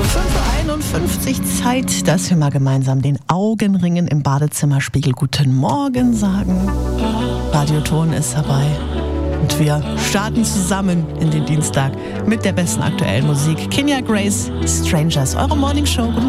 5:51 Uhr Zeit, dass wir mal gemeinsam den Augenringen im Badezimmerspiegel Guten Morgen sagen. Radioton ist dabei. Und wir starten zusammen in den Dienstag mit der besten aktuellen Musik. Kenya Grace, Strangers, eure Morningshow.